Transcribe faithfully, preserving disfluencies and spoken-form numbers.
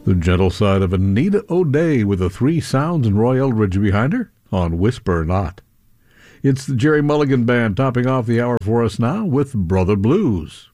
The gentle side of Anita O'Day with the three sounds and Roy Eldridge behind her on Whisper Not. It's the Jerry Mulligan Band topping off the hour for us now with Brother Blues.